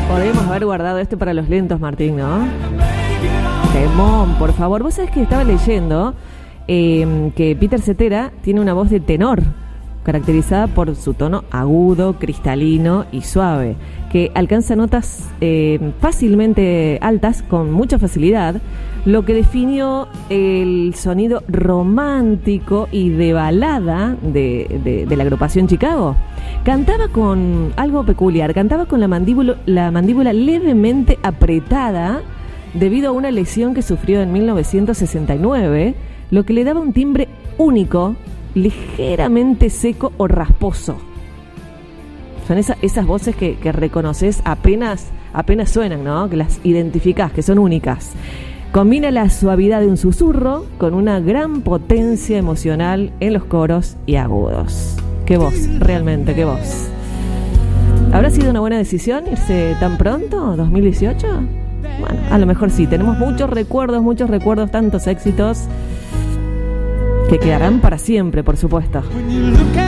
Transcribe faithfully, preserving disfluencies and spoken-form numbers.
Podríamos haber guardado esto para los lentos, Martín, ¿no? Temón, por favor. Vos sabés que estaba leyendo eh, que Peter Cetera tiene una voz de tenor, caracterizada por su tono agudo, cristalino y suave, que alcanza notas eh, fácilmente altas, con mucha facilidad, lo que definió el sonido romántico y de balada de, de, de la agrupación Chicago. Cantaba con algo peculiar, cantaba con la mandíbula, la mandíbula levemente apretada debido a una lesión que sufrió en mil novecientos sesenta y nueve, lo que le daba un timbre único, ligeramente seco o rasposo. Son esa, esas voces que, que reconoces apenas, apenas suenan, ¿no? Que las identificás, que son únicas. Combina la suavidad de un susurro con una gran potencia emocional en los coros y agudos. Qué voz, realmente, qué voz. ¿Habrá sido una buena decisión irse tan pronto, dos mil dieciocho? Bueno, a lo mejor sí. Tenemos muchos recuerdos, muchos recuerdos, tantos éxitos que quedarán para siempre, por supuesto.